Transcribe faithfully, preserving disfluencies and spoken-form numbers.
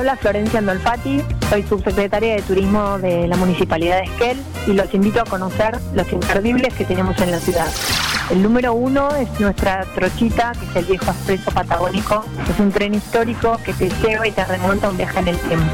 Hola, Florencia Andolfati, soy subsecretaria de Turismo de la Municipalidad de Esquel y los invito a conocer los imperdibles que tenemos en la ciudad. El número uno es nuestra trochita, que es el viejo expreso patagónico. Es un tren histórico que te lleva y te remonta un viaje en el tiempo.